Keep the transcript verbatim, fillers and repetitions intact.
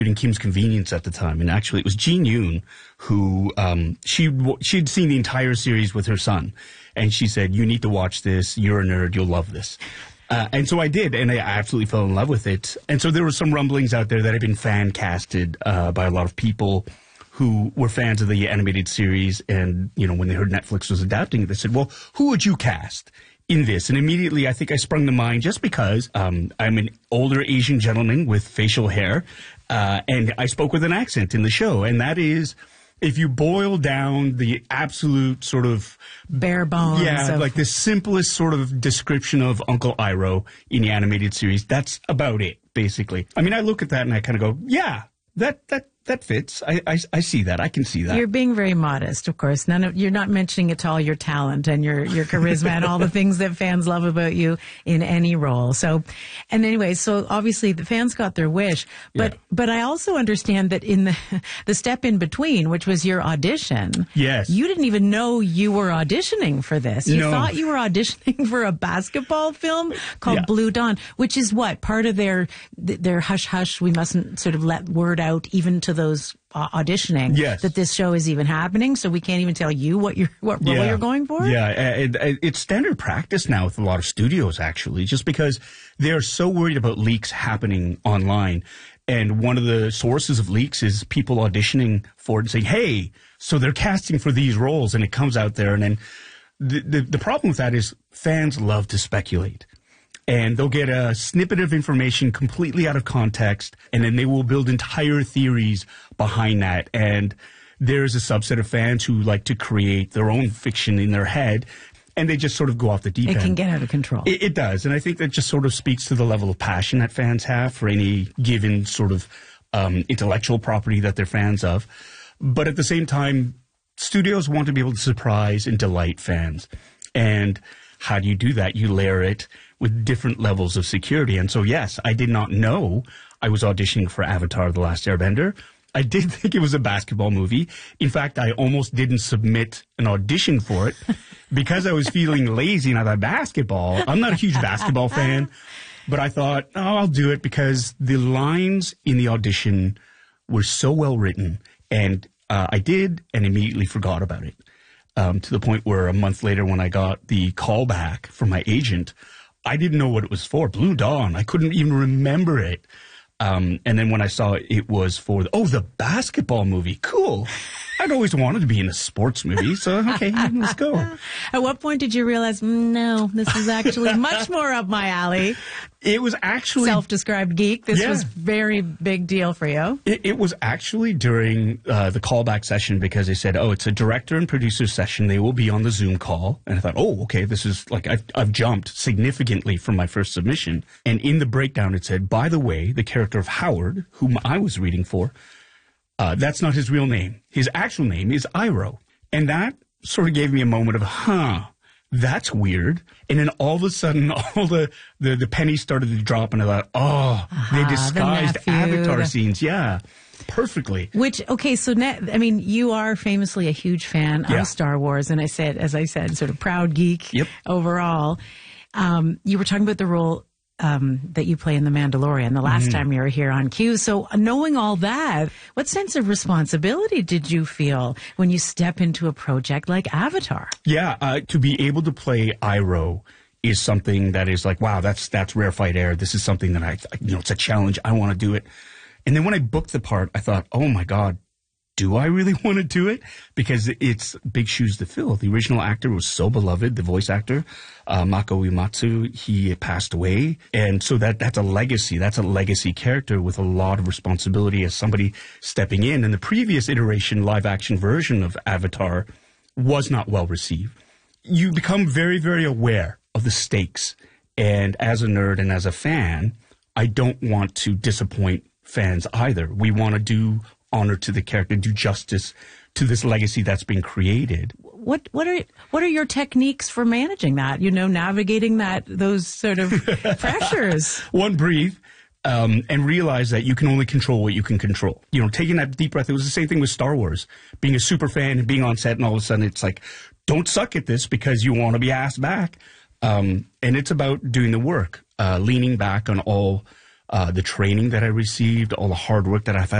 in Kim's Convenience at the time, and actually it was Jean Yoon who um, she she'd seen the entire series with her son, and she said, "You need to watch this. You're a nerd. You'll love this." Uh, and so I did, and I absolutely fell in love with it. And so there were some rumblings out there that had been fan casted uh, by a lot of people who were fans of the animated series, and you know, when they heard Netflix was adapting it, they said, "Well, who would you cast in this?" And immediately, I think I sprung to mind just because um, I'm an older Asian gentleman with facial hair. Uh, and I spoke with an accent in the show, and that is, if you boil down the absolute sort of bare bones, yeah, of... like the simplest sort of description of Uncle Iroh in the animated series, that's about it, basically. I mean, I look at that and I kind of go, yeah, that that that fits. I, I I see that. I can see that. You're being very modest, of course. None of you're not mentioning at all your talent and your your charisma and all the things that fans love about you in any role. So, and anyway, so obviously the fans got their wish, but yeah. but I also understand that in the the step in between, which was your audition, yes, you didn't even know you were auditioning for this. You no. thought you were auditioning for a basketball film called yeah. Blue Dawn, which is what part of their their hush hush. We mustn't sort of let word out even to those uh, auditioning yes. that this show is even happening, so we can't even tell you what you're what role yeah. you're going for. Yeah, it, it, it's standard practice now with a lot of studios, actually, just because they're so worried about leaks happening online. And one of the sources of leaks is people auditioning for it and saying, "Hey, so they're casting for these roles," and it comes out there. And then the the, the problem with that is fans love to speculate. And they'll get a snippet of information completely out of context, and then they will build entire theories behind that. And there's a subset of fans who like to create their own fiction in their head, and they just sort of go off the deep it end. It can get out of control. It, it does. And I think that just sort of speaks to the level of passion that fans have for any given sort of um, intellectual property that they're fans of. But at the same time, studios want to be able to surprise and delight fans. And how do you do that? You layer it with different levels of security. And so, yes, I did not know I was auditioning for Avatar: The Last Airbender. I did think it was a basketball movie. In fact, I almost didn't submit an audition for it because I was feeling lazy and I thought, basketball? I'm not a huge basketball fan. But I thought, oh, I'll do it because the lines in the audition were so well written. And uh, I did and immediately forgot about it. Um, to the point where a month later when I got the call back from my agent, I didn't know what it was for. Blue Dawn. I couldn't even remember it. Um, and then when I saw it, it was for, the, oh, the basketball movie. Cool. I'd always wanted to be in a sports movie, so okay, let's go. At what point did you realize, mm, no, this is actually much more up my alley? It was actually... Self-described geek. This yeah. was very big deal for you. It, it was actually during uh, the callback session because they said, oh, it's a director and producer session. They will be on the Zoom call. And I thought, oh, okay, this is like, I've, I've jumped significantly from my first submission. And in the breakdown, it said, by the way, the character of Howard, whom I was reading for, Uh, that's not his real name. His actual name is Iroh. And that sort of gave me a moment of, huh, that's weird. And then all of a sudden, all the, the, the pennies started to drop, and I thought, oh, uh-huh, they disguised the Avatar scenes. Yeah, perfectly. Which, okay, so, ne- I mean, you are famously a huge fan yeah. of Star Wars. And I said, as I said, sort of proud geek yep. overall. Um, you were talking about the role Um, that you play in The Mandalorian the last mm-hmm. time you were here on Q. So knowing all that, what sense of responsibility did you feel when you step into a project like Avatar? Yeah, uh, to be able to play Iroh is something that is like, wow, that's that's rarefied air. This is something that I, you know, it's a challenge. I want to do it. And then when I booked the part, I thought, oh my God, do I really want to do it? Because it's big shoes to fill. The original actor was so beloved, the voice actor, uh, Mako Uematsu, he passed away. And so that that's a legacy. That's a legacy character with a lot of responsibility as somebody stepping in. And the previous iteration, live-action version of Avatar was not well received. You become very, very aware of the stakes. And as a nerd and as a fan, I don't want to disappoint fans either. We want to do honor to the character, do justice to this legacy that's been created. What what are what are your techniques for managing that? You know, navigating that those sort of pressures. One, breathe, um, and realize that you can only control what you can control. You know, taking that deep breath. It was the same thing with Star Wars. Being a super fan and being on set, and all of a sudden it's like, don't suck at this because you want to be asked back. Um, and it's about doing the work, uh, leaning back on all uh, the training that I received, all the hard work that I've had